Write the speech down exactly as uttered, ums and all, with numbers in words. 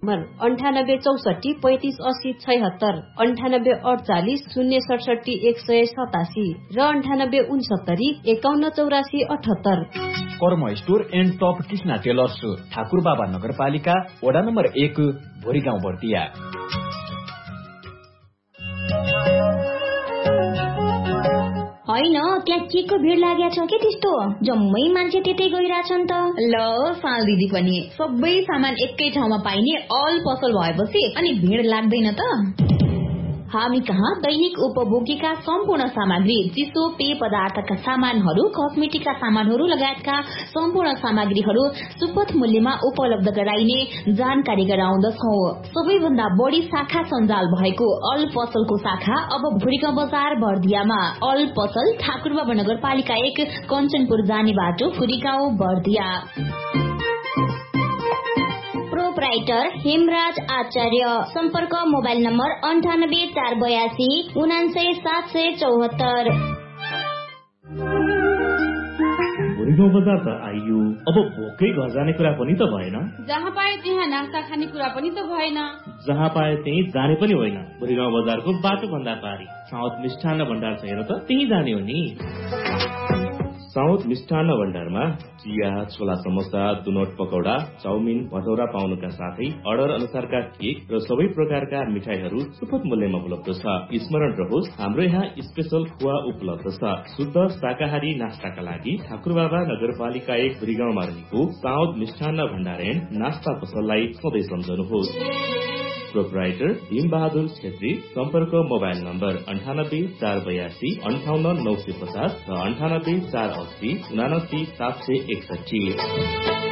Number अन्ठानब्बे चौसठी पैंतिस अस्सी छयहत्तर अन्ठानब्बे अडचालिस शून्य सडसठी एक सय सतासी र अन्ठानब्बे उनसत्तरी एकाउन्न चौरासी अठहत्तर। कर्म store and top Krishna tailors Thakur बाबा नगरपालिका वडा नम्बर एक भोरी गाउँ बर्दिया। होइन त्यहाँ के को भिड लागेको छ के त्यस्तो जम्मै मान्छे त्यतै गइराछन् त। ल साल दिदी पनि सबै सामान एकै ठाउँमा पाइने अल पसल भएपछि अनि भिड लाग्दैन त। हामी कहाँ दैनिक उपभोगीका सम्पूर्ण सामग्री, चिसो पेय पदार्थका सामानहरू, कस्मेटिकका सामानहरू लगायतका सम्पूर्ण सामग्रीहरू सुपथ मूल्यमा उपलब्ध गराइने जानकारी गराउँदछौ। सबैभन्दा बढी शाखा सञ्जाल भएको अल पसलको शाखा अब भुरीगाउँ बजार बर्दियामा। अल पसल ठाकुरबाबा नगरपालिका एक कञ्चनपुर जाने बाटो भुरीगाउँ बर्दिया। प्रोपराइटर हेमराज आचार्य। सम्पर्क मोबाइल नम्बर अन्ठानब्बे चार बयासी उनान्सय सात सय चौहत्तर। भुरीगाउँ बजार त आइयो, अब भोकै घर जाने कुरा पनि त भएन। जहाँ पाए त्यहाँ नास्ता खाने कुरा पनि त भएन। जहाँ पाए त्यही जाने पनि होइन। भुरीगाउँ बजारको बाटो भन्दा पारी साउथ मिष्ठान्न भण्डार छ हेर त, त्यही जाने हो नि। साउथ मिष्ठान्न भण्डारमा चिया, छोला समोसा, दुनोट पकौडा, चाउमिन, भटौरा पाउनुका साथै अर्डर अनुसारका केक र सबै प्रकारका मिठाईहरू सुपथ मूल्यमा उपलब्ध छ। स्मरण रहोस्, हाम्रो यहाँ स्पेशल खुवा उपलब्ध छ। शुद्ध शाकाहारी नास्ताका लागि ठाकुरबाबा नगरपालिका एक भुरीगाउँमा रहेको साउथ मिष्ठान्न भण्डार एन्ड नास्ता पसललाई सधैँ सम्झनुहोस्। प्रोपराइटर भीम बहादुर छेत्री। सम्पर्क मोबाइल नम्बर अन्ठानब्बे चार बयासी अन्ठाउन्न नौ सय पचास र अन्ठानब्बे चार अस्सी उनासी सात सय एकसठी।